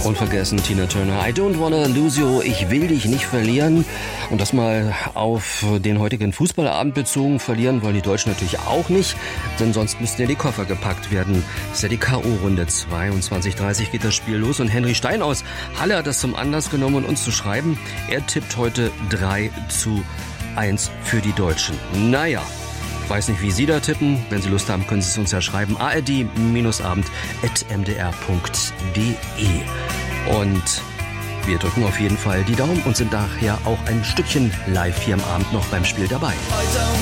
Unvergessen Tina Turner, I don't wanna lose you, ich will dich nicht verlieren. Und das mal auf den heutigen Fußballabend bezogen. Verlieren wollen die Deutschen natürlich auch nicht, denn sonst müssten ja die Koffer gepackt werden. Das ist ja die K.O.-Runde. 22:30 geht das Spiel los und Henry Stein aus Halle hat das zum Anlass genommen, um uns zu schreiben. Er tippt heute 3:1 für die Deutschen. Naja. Ich weiß nicht, wie Sie da tippen. Wenn Sie Lust haben, können Sie es uns ja schreiben. ard-abend@mdr.de. Und wir drücken auf jeden Fall die Daumen und sind daher auch ein Stückchen live hier am Abend noch beim Spiel dabei.